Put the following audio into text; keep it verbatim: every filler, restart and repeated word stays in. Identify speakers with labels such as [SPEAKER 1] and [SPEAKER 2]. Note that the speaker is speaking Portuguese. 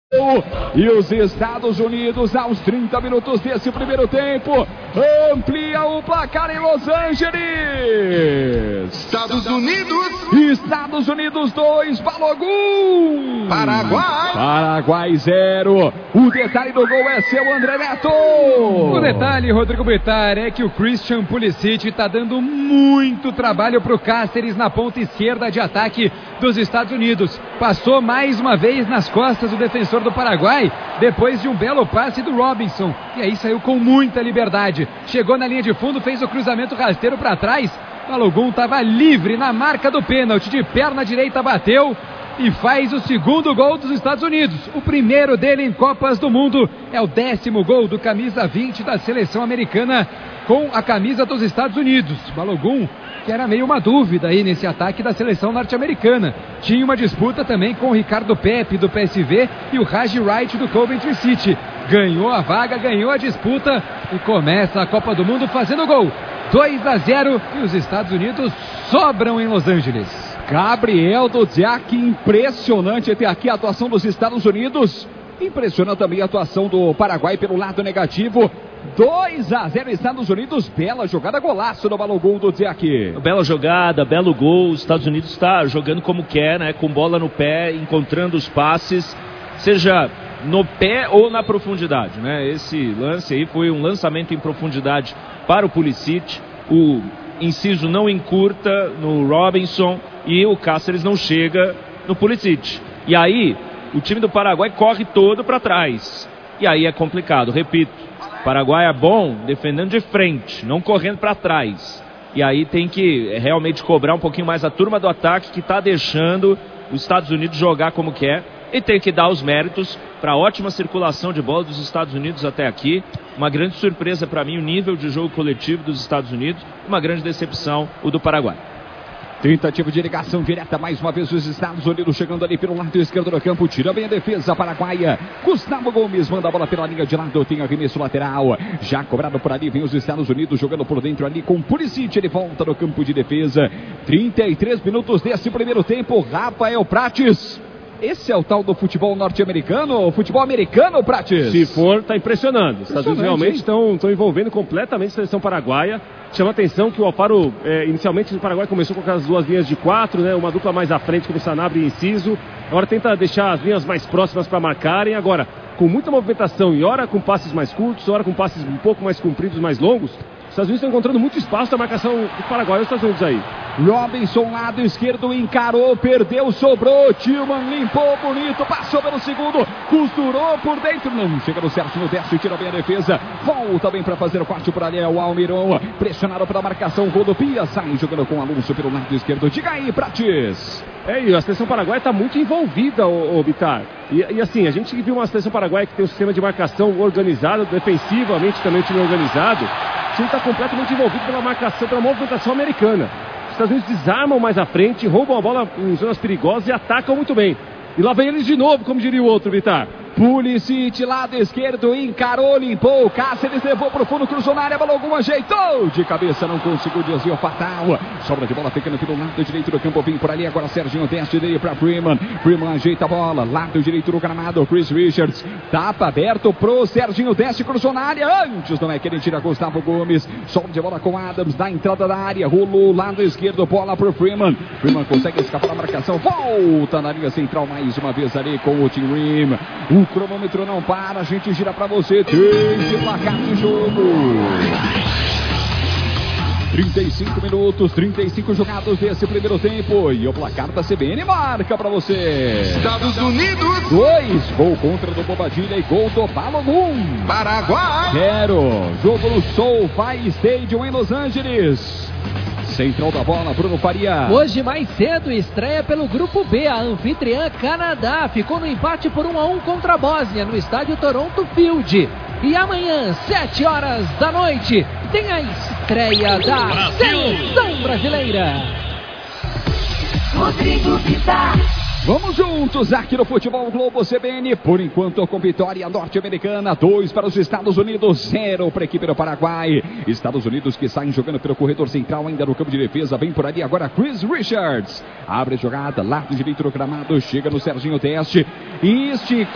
[SPEAKER 1] E os Estados Unidos, aos trinta minutos desse primeiro tempo, amplia o placar em Los Angeles.
[SPEAKER 2] Estados Unidos.
[SPEAKER 1] Estados Unidos dois, Balogun.
[SPEAKER 2] Paraguai.
[SPEAKER 1] Paraguai zero. O detalhe do gol é seu, André Neto.
[SPEAKER 3] O detalhe, Rodrigo Bittar, é que o Christian Pulisic está dando muito trabalho para o Cáceres na ponta esquerda de ataque dos Estados Unidos. Passou mais uma vez nas costas do defensor do Paraguai, depois de um belo passe do Robinson, e aí saiu com muita liberdade, chegou na linha de fundo, fez o cruzamento rasteiro para trás. Balogun estava livre na marca do pênalti, de perna direita bateu e faz o segundo gol dos Estados Unidos. O primeiro dele em Copas do Mundo, é o décimo gol do camisa vinte da seleção americana com a camisa dos Estados Unidos. Balogun, que era meio uma dúvida aí nesse ataque da seleção norte-americana. Tinha uma disputa também com o Ricardo Pepe do P S V e o Haji Wright do Coventry City. Ganhou a vaga, ganhou a disputa e começa a Copa do Mundo fazendo gol. dois a zero e os Estados Unidos sobram em Los Angeles.
[SPEAKER 1] Gabriel Dudziak, impressionante até aqui a atuação dos Estados Unidos. Impressiona também a atuação do Paraguai pelo lado negativo. dois a zero Estados Unidos, bela jogada, golaço no Balogun do Dudziak.
[SPEAKER 4] Bela jogada, belo gol. Os Estados Unidos está jogando como quer, né? Com bola no pé, encontrando os passes, seja no pé ou na profundidade, né? Esse lance aí foi um lançamento em profundidade para o Pulisic. O inciso não encurta no Robinson e o Cáceres não chega no Pulisic. E aí o time do Paraguai corre todo para trás. E aí é complicado, repito. O Paraguai é bom defendendo de frente, não correndo para trás. E aí tem que realmente cobrar um pouquinho mais a turma do ataque, que está deixando os Estados Unidos jogar como quer. E tem que dar os méritos para a ótima circulação de bola dos Estados Unidos até aqui. Uma grande surpresa para mim o nível de jogo coletivo dos Estados Unidos. Uma grande decepção o do Paraguai.
[SPEAKER 1] Tentativa de ligação direta, mais uma vez os Estados Unidos chegando ali pelo lado esquerdo do campo, tira bem a defesa paraguaia. Gustavo Gomes manda a bola pela linha de lado, tem arremesso lateral, já cobrado por ali, vem os Estados Unidos jogando por dentro ali com Pulisic, ele volta no campo de defesa. trinta e três minutos desse primeiro tempo, Rafael Prates. Esse é o tal do futebol norte-americano, o futebol americano, Prates?
[SPEAKER 5] Se for, tá impressionando. Os Estados Unidos realmente estão envolvendo completamente a seleção paraguaia. Chama a atenção que o Alfaro, é, inicialmente o Paraguai começou com aquelas duas linhas de quatro, né? Uma dupla mais à frente como Sanabria e Inciso. Agora tenta deixar as linhas mais próximas para marcarem. Agora, com muita movimentação e hora com passes mais curtos, hora com passes um pouco mais compridos, mais longos, os Estados Unidos estão encontrando muito espaço na marcação do Paraguai e os Estados Unidos aí.
[SPEAKER 1] Robinson, lado esquerdo, encarou, perdeu, sobrou. Tillman limpou, bonito, passou pelo segundo, costurou por dentro, não chega no Sérgio, desce, tira bem a defesa, volta bem para fazer o corte por ali, é o Almiron, pressionado pela marcação, rodopia, sai jogando com o Alonso pelo lado esquerdo. Diga aí, Prates.
[SPEAKER 5] É, e a seleção paraguaia está muito envolvida, o, o Bittar. E, e assim, a gente viu uma seleção paraguaia que tem um sistema de marcação organizado, defensivamente também um time organizado. O time está completamente envolvido pela marcação, pela movimentação americana. Os Estados Unidos desarmam mais à frente, roubam a bola em zonas perigosas e atacam muito bem. E lá vem eles de novo, como diria o outro, Bittar.
[SPEAKER 1] Pulisic, lado esquerdo, encarou, limpou, Cáceres levou pro fundo, cruzou na área, Balogun ajeitou, de cabeça não conseguiu, desvio fatal, sobra de bola ficando pelo lado direito do campo, vem por ali, agora Serginho desce dele para Freeman, Freeman ajeita a bola, lado direito do gramado, Chris Richards, tapa aberto pro Serginho, desce, cruzou na área, antes não é que ele tira Gustavo Gomes, sobra de bola com Adams, na entrada da área, rolou, lado esquerdo, bola pro Freeman, Freeman consegue escapar da marcação, volta na linha central mais uma vez ali com o Tim Rim, o cronômetro não para, a gente gira pra você. Tem que placar de jogo. trinta e cinco minutos, trinta e cinco jogados desse primeiro tempo. E o placar da C B N marca pra você.
[SPEAKER 2] Estados Unidos.
[SPEAKER 1] Dois, gol contra do Bobadilha e gol do Balogun.
[SPEAKER 2] Paraguai.
[SPEAKER 1] Zero, jogo no SoFi Stadium em Los Angeles. Central da bola, Bruno Faria.
[SPEAKER 6] Hoje mais cedo, estreia pelo Grupo B. A anfitriã Canadá ficou no empate por um a um contra a Bósnia no estádio Toronto Field. E amanhã, sete horas da noite, tem a estreia da Brasil. Seleção brasileira.
[SPEAKER 7] Rodrigo Bittar.
[SPEAKER 1] Vamos juntos aqui no Futebol Globo C B N. Por enquanto, com vitória norte-americana. Dois para os Estados Unidos, zero para a equipe do Paraguai. Estados Unidos que saem jogando pelo corredor central, ainda no campo de defesa. Vem por ali agora Chris Richards. Abre a jogada, lado direito do gramado. Chega no Serginho Teste. Esticou.